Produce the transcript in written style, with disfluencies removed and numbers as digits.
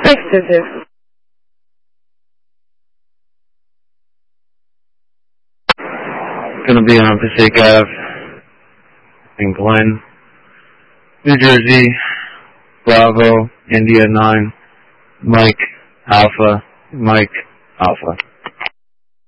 622. Gonna be on Passaic Ave in Glen, New Jersey, Bravo, India 9, Mike Alpha.